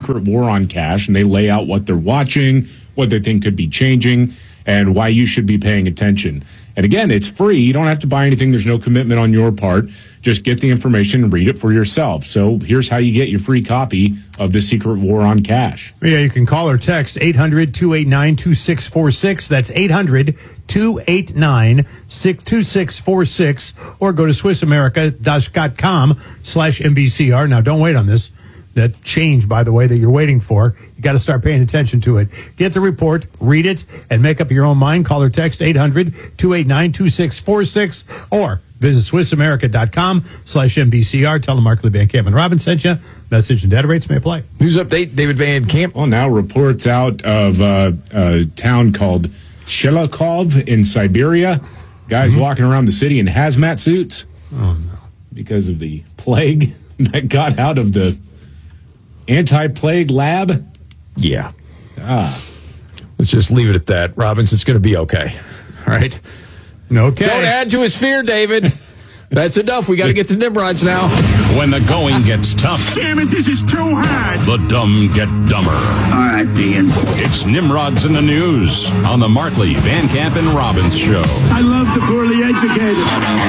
secret war on cash, and they lay out what they're watching, what they think could be changing, and why you should be paying attention. And again, it's free. You don't have to buy anything. There's no commitment on your part. Just get the information and read it for yourself. So here's how you get your free copy of The Secret War on Cash. Yeah, you can call or text 800-289-2646. That's 800-289-2646. Or go to SwissAmerica.com/MBCR. Now, don't wait on this. That change, by the way, that you're waiting for. You got to start paying attention to it. Get the report, read it, and make up your own mind. Call or text 800-289-2646 or visit SwissAmerica.com/MBCR. Tell them Mark Lee Van Camp and Robin sent you. Message and data rates may apply. News update, David Van Camp. Well, now reports out of a town called Shelokov in Siberia. Guys walking around the city in hazmat suits. Oh, no. Because of the plague that got out of the anti-plague lab? Yeah. Let's just leave it at that. Robbins, it's going to be okay. All right? Okay. Don't add to his fear, David. That's enough. We got to get to Nimrods now. When the going gets tough. Damn it, this is too hard. The dumb get dumber. All right, Dean. It's Nimrods in the News on the Mark Lee, Van Camp, and Robbins Show. I love the poorly educated.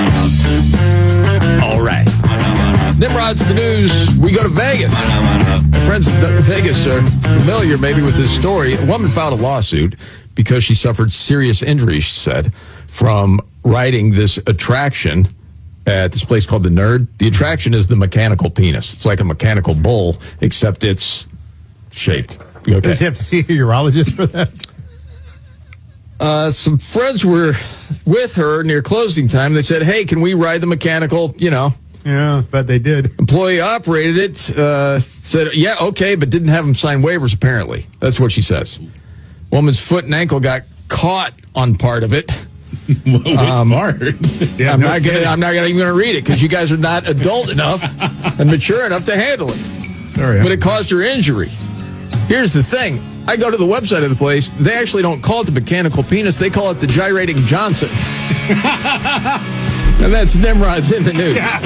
All right. Nimrod's the news. We go to Vegas. My friends in Vegas are familiar maybe with this story. A woman filed a lawsuit because she suffered serious injuries, she said, from riding this attraction at this place called The Nerd. The attraction is the mechanical penis. It's like a mechanical bull, except it's shaped. You okay? Does you have to see a urologist for that? Some friends were with her near closing time. They said, hey, can we ride the mechanical, Yeah, but they did. Employee operated it, said, yeah, okay, but didn't have him sign waivers, apparently. That's what she says. Woman's foot and ankle got caught on part of it. Which part? Yeah, I'm not even going to read it because you guys are not adult enough and mature enough to handle it. Sorry. But it caused her injury. Here's the thing. I go to the website of the place. They actually don't call it the mechanical penis. They call it the gyrating Johnson. And that's Nimrod's in the news. Yeah.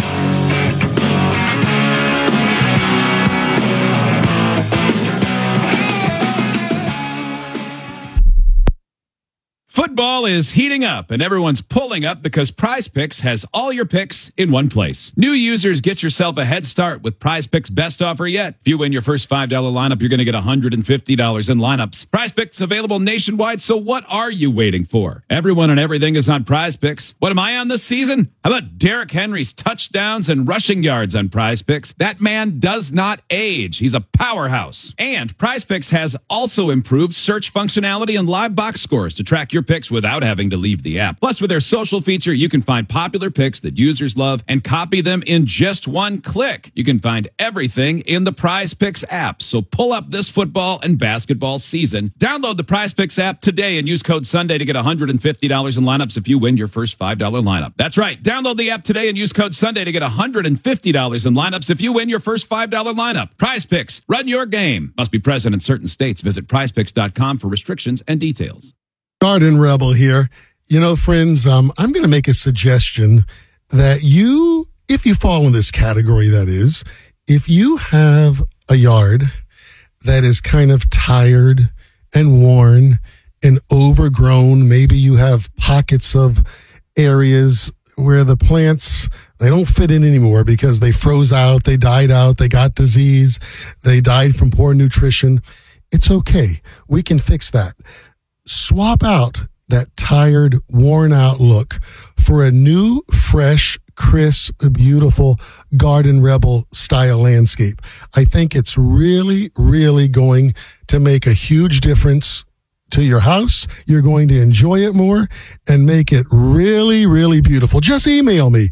Football is heating up, and everyone's pulling up because Prize Picks has all your picks in one place. New users, get yourself a head start with Prize Picks' best offer yet. If you win your first $5 lineup, you're going to get $150 in lineups. Prize Picks available nationwide, so what are you waiting for? Everyone and everything is on Prize Picks. What am I on this season? How about Derrick Henry's touchdowns and rushing yards on Prize Picks? That man does not age. He's a powerhouse. And Prize Picks has also improved search functionality and live box scores to track your picks without having to leave the app. Plus, with their social feature, you can find popular picks that users love and copy them in just one click. You can find everything in the Prize Picks app. So pull up this football and basketball season. Download the Prize Picks app today and use code Sunday to get $150 in lineups if you win your first $5 lineup. That's right. Download the app today and use code Sunday to get $150 in lineups if you win your first $5 lineup. Prize Picks. Run your game. Must be present in certain states. Visit prizepicks.com for restrictions and details. Garden Rebel here. Friends, I'm going to make a suggestion that if you fall in this category, that is, if you have a yard that is kind of tired and worn and overgrown, maybe you have pockets of areas where the plants, they don't fit in anymore because they froze out, they died out, they got disease, they died from poor nutrition. It's okay. We can fix that. Swap out that tired, worn-out look for a new, fresh, crisp, beautiful Garden Rebel style landscape. I think it's really, really going to make a huge difference to your house. You're going to enjoy it more and make it really, really beautiful. Just email me,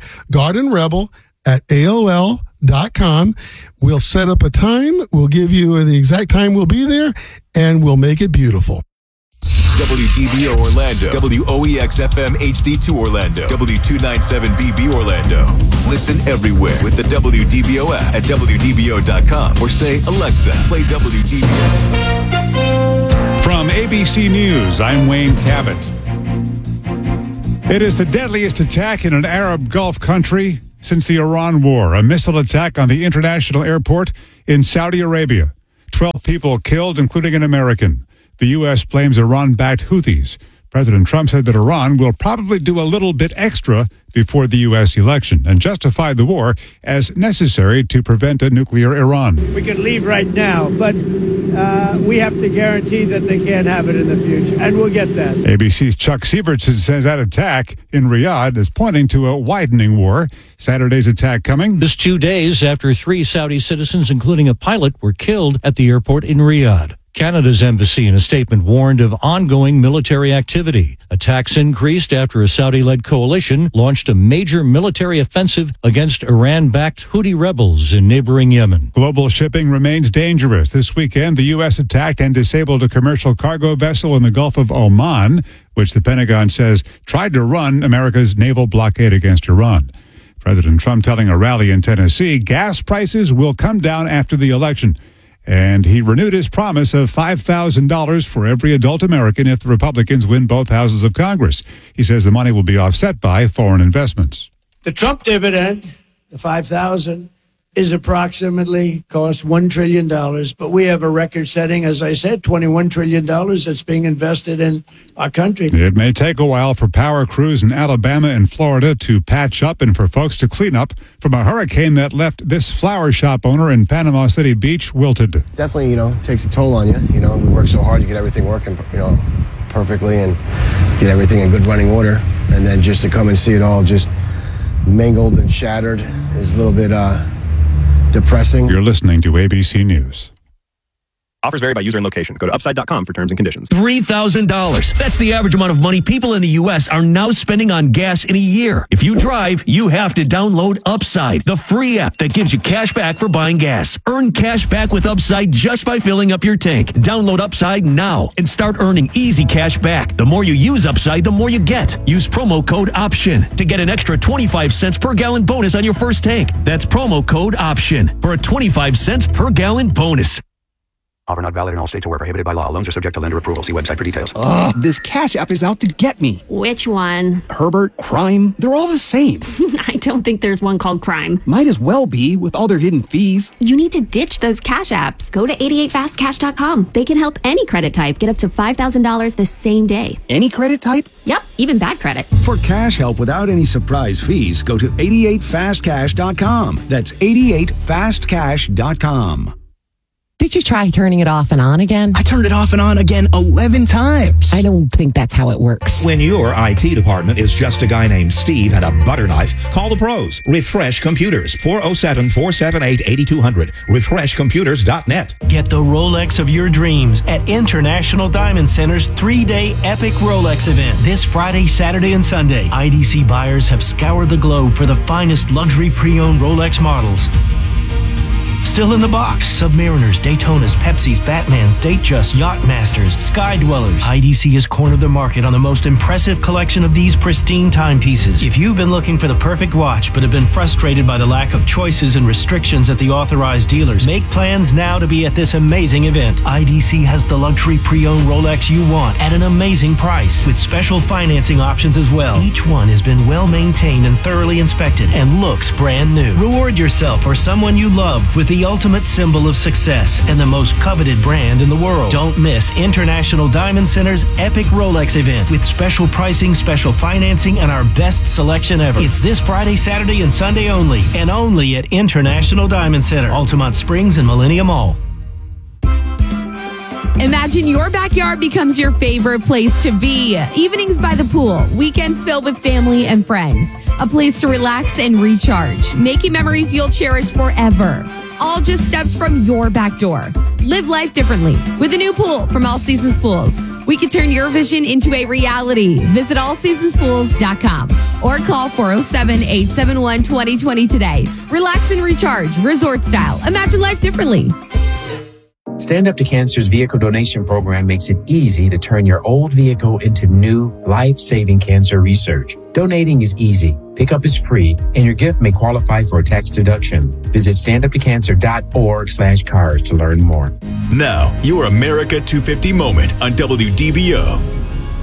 gardenrebel@aol.com. We'll set up a time. We'll give you the exact time we'll be there, and we'll make it beautiful. WDBO Orlando, WOEX-FM HD2 Orlando, W297BB Orlando. Listen everywhere with the WDBO app at WDBO.com or say, Alexa, play WDBO. From ABC News, I'm Wayne Cabot. It is the deadliest attack in an Arab Gulf country since the Iran war, a missile attack on the international airport in Saudi Arabia. 12 people killed, including an American. The U.S. blames Iran-backed Houthis. President Trump said that Iran will probably do a little bit extra before the U.S. election and justified the war as necessary to prevent a nuclear Iran. We could leave right now, but we have to guarantee that they can't have it in the future, and we'll get that. ABC's Chuck Sievertson says that attack in Riyadh is pointing to a widening war. Saturday's attack coming just 2 days after 3 Saudi citizens, including a pilot, were killed at the airport in Riyadh. Canada's embassy in a statement warned of ongoing military activity. Attacks increased after a Saudi-led coalition launched a major military offensive against Iran-backed Houthi rebels in neighboring Yemen. Global shipping remains dangerous. This weekend, the U.S. attacked and disabled a commercial cargo vessel in the Gulf of Oman, which the Pentagon says tried to run America's naval blockade against Iran. President Trump telling a rally in Tennessee gas prices will come down after the election. And he renewed his promise of $5,000 for every adult American if the Republicans win both houses of Congress. He says the money will be offset by foreign investments. The Trump dividend, the $5,000, is approximately cost $1 trillion. But we have a record setting, as I said, $21 trillion that's being invested in our country. It may take a while for power crews in Alabama and Florida to patch up and for folks to clean up from a hurricane that left this flower shop owner in Panama City Beach wilted. Definitely, takes a toll on you. We work so hard to get everything working, perfectly and get everything in good running order. And then just to come and see it all just mangled and shattered is a little bit, depressing. You're listening to ABC News. Offers vary by user and location. Go to upside.com for terms and conditions. $3,000. That's the average amount of money people in the U.S. are now spending on gas in a year. If you drive, you have to download Upside, the free app that gives you cash back for buying gas. Earn cash back with Upside just by filling up your tank. Download Upside now and start earning easy cash back. The more you use Upside, the more you get. Use promo code OPTION to get an extra 25 cents per gallon bonus on your first tank. That's promo code OPTION for a 25 cents per gallon bonus. Offer not valid in all states or where prohibited by law. Loans are subject to lender approval. See website for details. Ugh, this Cash App is out to get me. Which one? Herbert, Crime, they're all the same. I don't think there's one called Crime. Might as well be with all their hidden fees. You need to ditch those Cash Apps. Go to 88fastcash.com. They can help any credit type get up to $5,000 the same day. Any credit type? Yep, even bad credit. For cash help without any surprise fees, go to 88fastcash.com. That's 88fastcash.com. Did you try turning it off and on again? I turned it off and on again 11 times. I don't think that's how it works. When your IT department is just a guy named Steve and a butter knife, call the pros. Refresh Computers, 407-478-8200. RefreshComputers.net. Get the Rolex of your dreams at International Diamond Center's 3-day epic Rolex event. This Friday, Saturday, and Sunday, IDC buyers have scoured the globe for the finest luxury pre-owned Rolex models. Still in the box, Submariners, Daytonas, Pepsis, Batmans, Datejust, Yachtmasters, Sky Dwellers. IDC has cornered the market on the most impressive collection of these pristine timepieces. If you've been looking for the perfect watch but have been frustrated by the lack of choices and restrictions at the authorized dealers, make plans now to be at this amazing event. IDC has the luxury pre-owned Rolex you want at an amazing price with special financing options as well. Each one has been well maintained and thoroughly inspected and looks brand new. Reward yourself or someone you love with the ultimate symbol of success and the most coveted brand in the world. Don't miss International Diamond Center's epic Rolex event with special pricing, special financing, and our best selection ever. It's this Friday, Saturday, and Sunday only, and only at International Diamond Center, Altamont Springs and Millennium Mall. Imagine your backyard becomes your favorite place to be. Evenings by the pool, weekends filled with family and friends. A place to relax and recharge, making memories you'll cherish forever. All just steps from your back door. Live life differently with a new pool from All Seasons Pools. We can turn your vision into a reality. Visit allseasonspools.com or call 407-871-2020 today. Relax and recharge, resort style. Imagine life differently. Stand Up to Cancer's vehicle donation program makes it easy to turn your old vehicle into new, life-saving cancer research. Donating is easy, pickup is free, and your gift may qualify for a tax deduction. Visit standuptocancer.org/cars to learn more. Now, your America 250 moment on WDBO.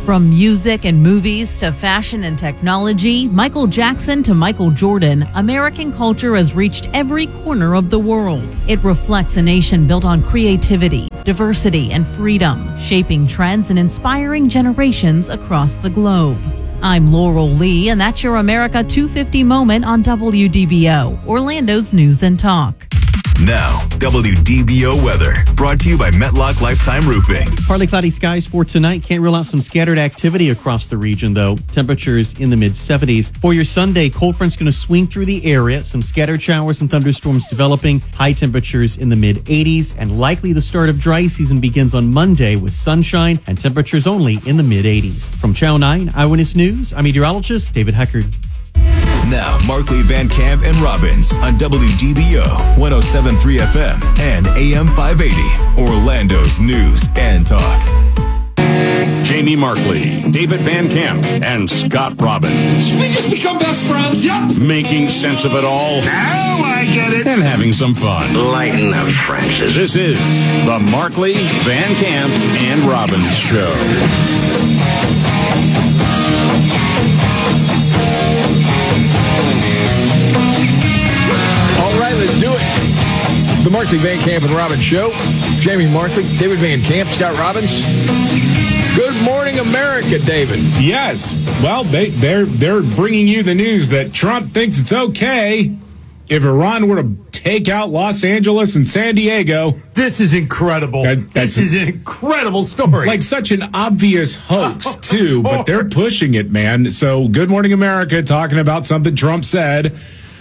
From music and movies to fashion and technology, Michael Jackson to Michael Jordan, American culture has reached every corner of the world. It reflects a nation built on creativity, diversity, and freedom, shaping trends and inspiring generations across the globe. I'm Laurel Lee, and that's your America 250 moment on WDBO, Orlando's News and Talk. Now, WDBO weather, brought to you by Metlock Lifetime Roofing. Partly cloudy skies for tonight. Can't rule out some scattered activity across the region, though. Temperatures in the mid-70s. For your Sunday, cold front's going to swing through the area. Some scattered showers and thunderstorms developing. High temperatures in the mid-80s. And likely the start of dry season begins on Monday with sunshine and temperatures only in the mid-80s. From Channel 9 Eyewitness News, I'm meteorologist David Heckard. Now, Markley, Van Camp, and Robbins on WDBO 107.3 FM and AM 580, Orlando's News and Talk. Jamie Markley, David Van Camp, and Scott Robbins. We just become best friends. Yep. Making sense of it all. Now I get it. And having some fun. Lighten up, Francis. This is the Markley, Van Camp, and Robbins Show. All right, let's do it. The Markley, Van Camp, and Robbins Show. Jamie Markley, David Van Camp, Scott Robbins. Good morning, America, David. Yes. Well, they're bringing you the news that Trump thinks it's okay if Iran were to take out Los Angeles and San Diego. This is incredible. This is an incredible story. Like such an obvious hoax, too, but they're pushing it, man. So Good Morning America talking about something Trump said.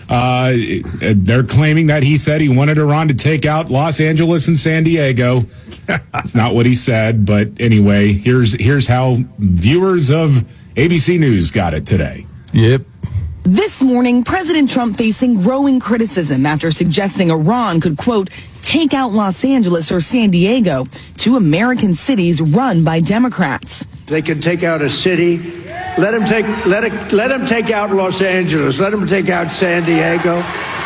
They're claiming that he said he wanted Iran to take out Los Angeles and San Diego. It's not what he said, but anyway, here's how viewers of ABC News got it today. Yep. This morning, President Trump facing growing criticism after suggesting Iran could, quote, take out Los Angeles or San Diego, two American cities run by Democrats. They can take out a city. Let them take out Los Angeles. Let them take out San Diego.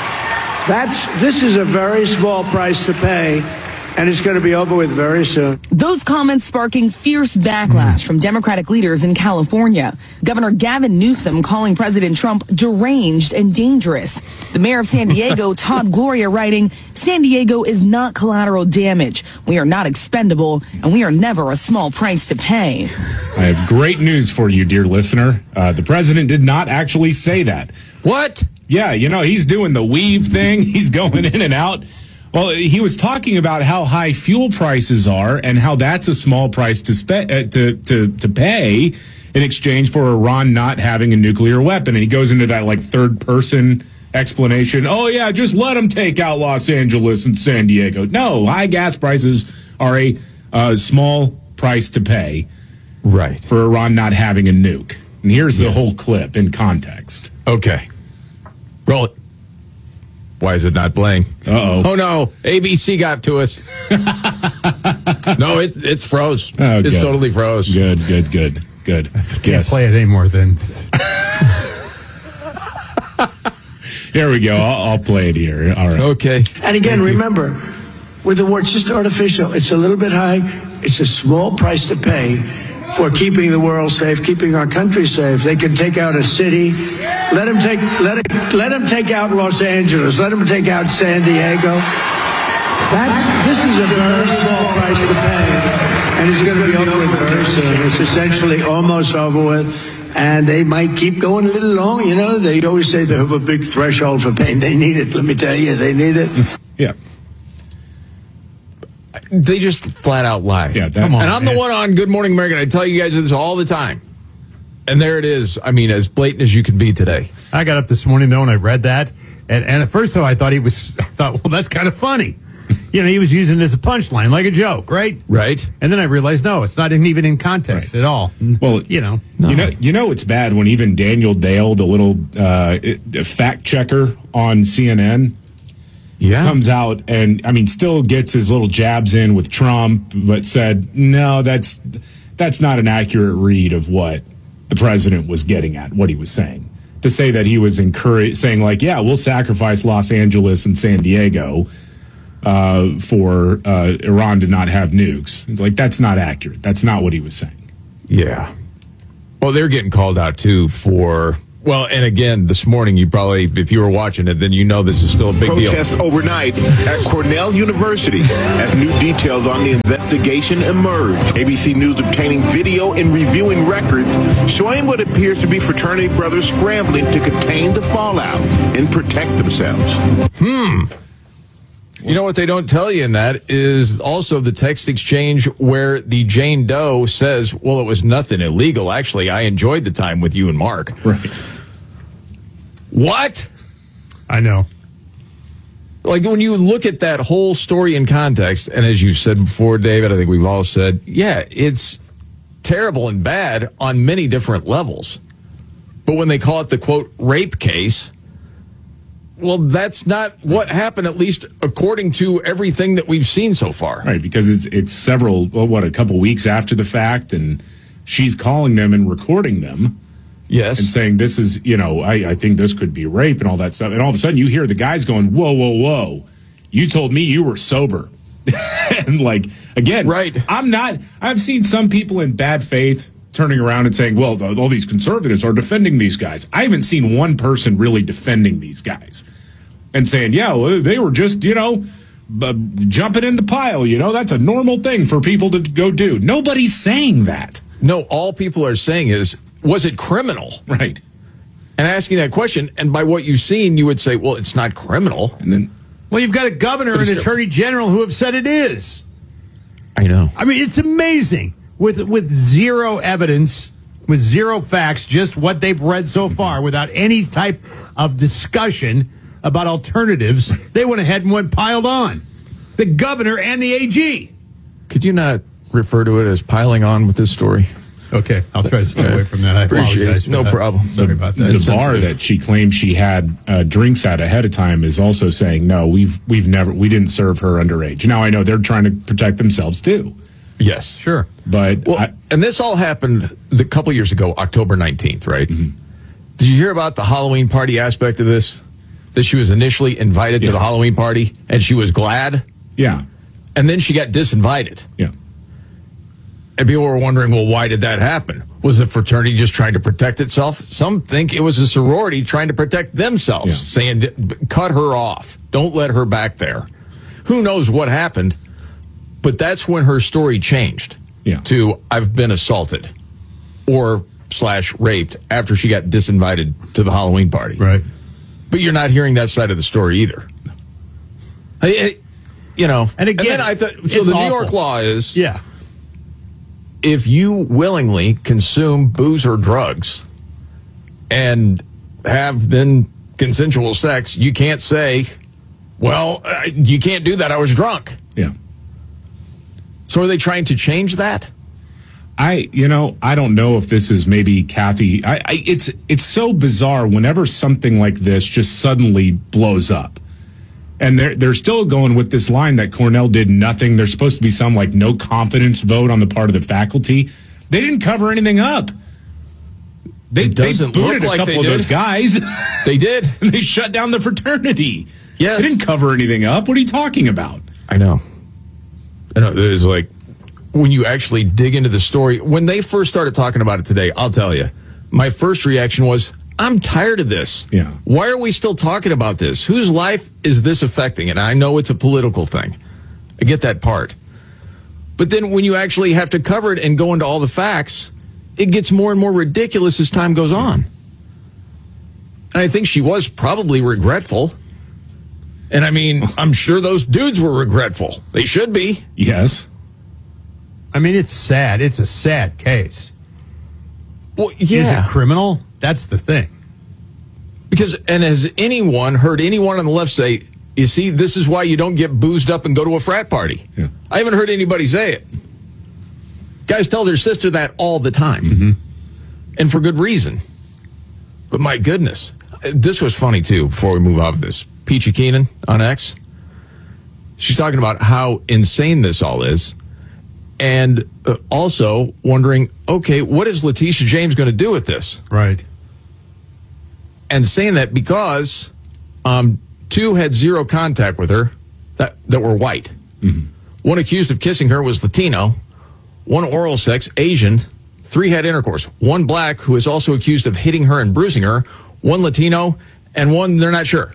This is a very small price to pay, and it's going to be over with very soon. Those comments sparking fierce backlash from Democratic leaders in California. Governor Gavin Newsom calling President Trump deranged and dangerous. The mayor of San Diego, Todd Gloria, writing, San Diego is not collateral damage. We are not expendable, and we are never a small price to pay. I have great news for you, dear listener. The president did not actually say that. What? Yeah, he's doing the weave thing. He's going in and out. Well, he was talking about how high fuel prices are and how that's a small price to pay in exchange for Iran not having a nuclear weapon. And he goes into that like third person explanation. Oh, yeah, just let them take out Los Angeles and San Diego. No, high gas prices are a small price to pay. Right. For Iran not having a nuke. And here's the whole clip in context. Okay. Roll it. Why is it not playing? Uh-oh. Oh, no. ABC got to us. No, it's froze. Oh, it's good. totally froze. Good. Can't play it anymore then. Here we go. I'll play it here. All right. Okay. And again, remember, with the word just artificial, it's a little bit high. It's a small price to pay for keeping the world safe, keeping our country safe. They can take out a city. Let them take out Los Angeles. Let them take out San Diego. This is a very small price to pay, and it's going to be over with very soon. It's essentially almost over with. And they might keep going a little long. They always say they have a big threshold for pain. They need it. Let me tell you, they need it. Yeah. They just flat out lie. Yeah, come on. And I'm the one on Good Morning America. I tell you guys this all the time. And there it is. I mean, as blatant as you can be today. I got up this morning, though, and I read that. And at first, though, I thought, well, that's kind of funny. He was using it as a punchline, like a joke, right? Right. And then I realized, no, it's not even in context at all. Well, it's bad when even Daniel Dale, the little fact checker on CNN, comes out and still gets his little jabs in with Trump, but said, no, that's not an accurate read of what the president was getting at, what he was saying. To say that he was saying like, yeah, we'll sacrifice Los Angeles and San Diego for Iran to not have nukes. It's like, that's not accurate. That's not what he was saying. Yeah. Well, they're getting called out, too, for... Well, and again, this morning, you probably, if you were watching it, then you know this is still a big Protest deal. overnight at Cornell University as new details on the investigation emerge. ABC News obtaining video and reviewing records showing what appears to be fraternity brothers scrambling to contain the fallout and protect themselves. You know what they don't tell you in that is also the text exchange where the Jane Doe says, well, it was nothing illegal. Actually, I enjoyed the time with you and Mark. Right. What? I know. Like, when you look at that whole story in context, and as you've said before, David, I think we've all said, yeah, it's terrible and bad on many different levels. But when they call it the, quote, rape case, well, that's not what happened, at least according to everything that we've seen so far. Right, because it's several, a couple weeks after the fact, and she's calling them and recording them. Yes. And saying, this is, I think this could be rape and all that stuff. And all of a sudden you hear the guys going, whoa, whoa, whoa. You told me you were sober. And again, right. I've seen some people in bad faith turning around and saying, well, all these conservatives are defending these guys. I haven't seen one person really defending these guys and saying, yeah, well, they were just, jumping in the pile. That's a normal thing for people to go do. Nobody's saying that. No, all people are saying is, was it criminal? Right. And asking that question, and by what you've seen, you would say, well, it's not criminal. And then, well, you've got a governor and attorney general who have said it is. I know. I mean, it's amazing. With zero evidence, with zero facts, just what they've read so far, without any type of discussion about alternatives, they went ahead and piled on. The governor and the AG. Could you not refer to it as piling on with this story? Okay, I'll try to stay away from that. I appreciate apologize. it. No problem. Sorry about that. The bar that she claimed she had drinks at ahead of time is also saying, no, we didn't serve her underage. Now, I know they're trying to protect themselves, too. Yes. Sure. But and this all happened a couple years ago, October 19th, right? Mm-hmm. Did you hear about the Halloween party aspect of this? That she was initially invited to the Halloween party, and she was glad? Yeah. And then she got disinvited. Yeah. And people were wondering, well, why did that happen? Was the fraternity just trying to protect itself? Some think it was a sorority trying to protect themselves, saying, cut her off. Don't let her back there. Who knows what happened? But that's when her story changed to I've been assaulted or / raped after she got disinvited to the Halloween party. Right. But you're not hearing that side of the story either. And again, then I thought, so the New York law is if you willingly consume booze or drugs and have then consensual sex, you can't say, well, you can't do that. I was drunk. Yeah. So are they trying to change that? I don't know if this is maybe Kathy. It's so bizarre whenever something like this just suddenly blows up. And they're still going with this line that Cornell did nothing. There's supposed to be some no confidence vote on the part of the faculty. They didn't cover anything up. They booted a couple of those guys. They did. And they shut down the fraternity. Yes. They didn't cover anything up. What are you talking about? I know. There's when you actually dig into the story, when they first started talking about it today, I'll tell you, my first reaction was, I'm tired of this. Yeah. Why are we still talking about this? Whose life is this affecting? And I know it's a political thing. I get that part. But then when you actually have to cover it and go into all the facts, it gets more and more ridiculous as time goes on. And I think she was probably regretful. And I mean, I'm sure those dudes were regretful. They should be. Yes. I mean, it's sad. It's a sad case. Well, yeah. Is it criminal? That's the thing. Because, and has anyone heard anyone on the left say, you see, this is why you don't get boozed up and go to a frat party? Yeah. I haven't heard anybody say it. Guys tell their sister that all the time. Mm-hmm. And for good reason. But my goodness. This was funny, too, before we move off this. Peachy Keenan on X. She's talking about how insane this all is. And also wondering, okay, what is Letitia James going to do with this? Right. And saying that because two had zero contact with her that were white. Mm-hmm. One accused of kissing her was Latino. One oral sex, Asian. 3 had intercourse. 1 black, who is also accused of hitting her and bruising her. 1 Latino, and 1 they're not sure.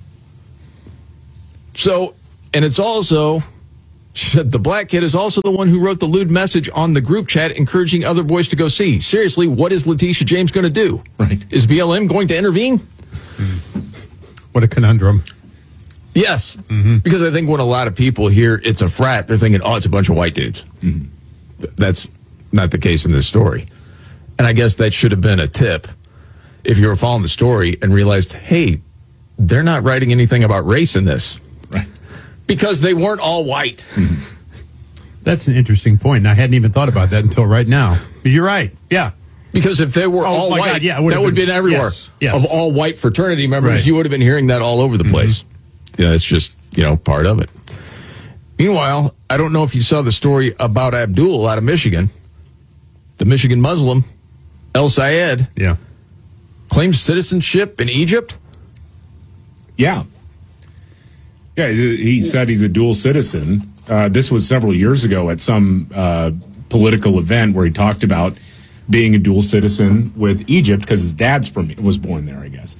So, and it's also, she said, the black kid is also the one who wrote the lewd message on the group chat encouraging other boys to go see. Seriously, what is Letitia James going to do? Right. Is BLM going to intervene? What a conundrum. Yes, because I think when a lot of people hear it's a frat, they're thinking, oh, it's a bunch of white dudes. That's not the case in this story. And I guess that should have been a tip if you were following the story and realized, hey, they're not writing anything about race in this. Right. Because they weren't all white. That's an interesting point, and I hadn't even thought about that until right now. But you're right. Yeah. Because if they were all my white, God, yeah, that would have been everywhere. Yes. Of all white fraternity members, Right. you would have been hearing that all over the place. Yeah, it's just, part of it. Meanwhile, I don't know if you saw the story about Abdul out of Michigan. The Michigan Muslim, El Sayed, claims citizenship in Egypt. Yeah. Yeah, he said he's a dual citizen. This was several years ago at some political event where he talked about being a dual citizen with Egypt because his dad's was born there, I guess.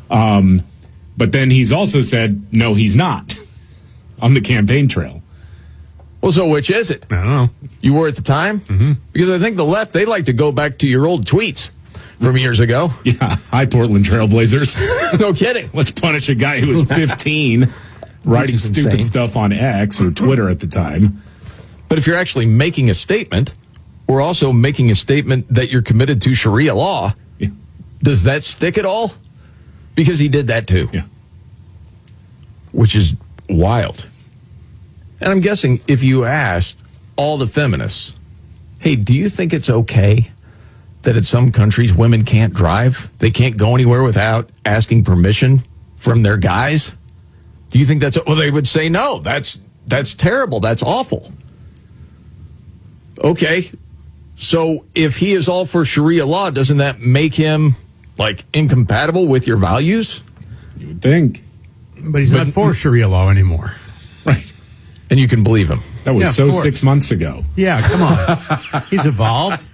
But then he's also said, no, he's not on the campaign trail. Well, so which is it? I don't know. You were at the time? Because I think the left, they like to go back to your old tweets from years ago. Yeah. Hi, Portland Trailblazers. No kidding. Let's punish a guy who was 15 writing stupid stuff on X or Twitter at the time. But if you're actually making a statement, or also making a statement that you're committed to Sharia law, does that stick at all? Because he did that too. Yeah. Which is wild. And I'm guessing if you asked all the feminists, hey, do you think it's okay that in some countries women can't drive? They can't go anywhere without asking permission from their guys? Do you think that's... Well, they would say, no, that's terrible. That's awful. Okay. So if he is all for Sharia law, doesn't that make him, incompatible with your values? You would think. But he's not for Sharia law anymore. Right. And you can believe him. That was 6 months ago. Yeah, come on. He's evolved,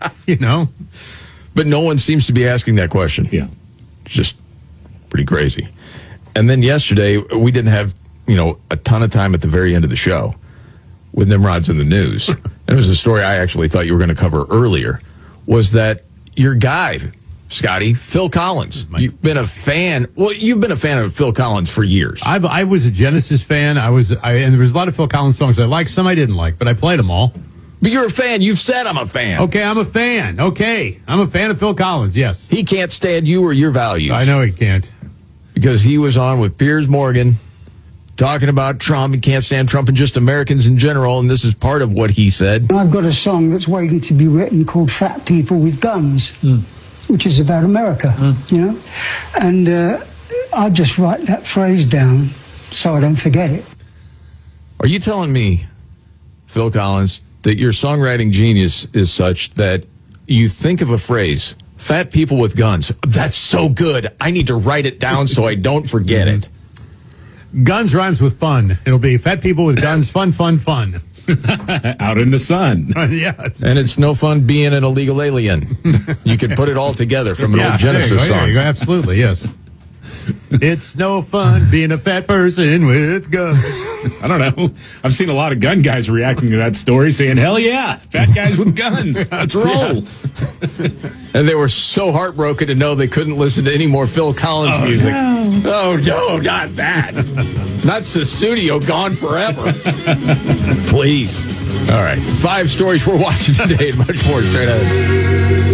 But no one seems to be asking that question. Yeah. It's just pretty crazy. And then yesterday, we didn't have, a ton of time at the very end of the show with Nimrod's in the news. And it was a story I actually thought you were going to cover earlier, was that your guy, Scotty, Phil Collins, you've been a fan. Well, you've been a fan of Phil Collins for years. I was a Genesis fan. And there was a lot of Phil Collins songs I liked. Some I didn't like, but I played them all. But you're a fan. You've said I'm a fan. Okay, I'm a fan. Okay, I'm a fan of Phil Collins, yes. He can't stand you or your values. I know he can't. Because he was on with Piers Morgan talking about Trump. He can't stand Trump and just Americans in general, and this is part of what he said. I've got a song that's waiting to be written called Fat People with Guns, which is about America, And I'll just write that phrase down so I don't forget it. Are you telling me, Phil Collins, that your songwriting genius is such that you think of a phrase, fat people with guns, that's so good, I need to write it down so I don't forget it? Guns rhymes with fun. It'll be fat people with guns, fun, fun, fun. Out in the sun. Yes. And it's no fun being an illegal alien. You could put it all together from an old Genesis song. There you go. Absolutely, yes. It's no fun being a fat person with guns. I don't know. I've seen a lot of gun guys reacting to that story saying, hell yeah, fat guys with guns. Let's roll. And they were so heartbroken to know they couldn't listen to any more Phil Collins music. No. Oh, no, not that. Not Sussudio, Gone Forever. Please. All right. 5 stories we're watching today and much more straight ahead.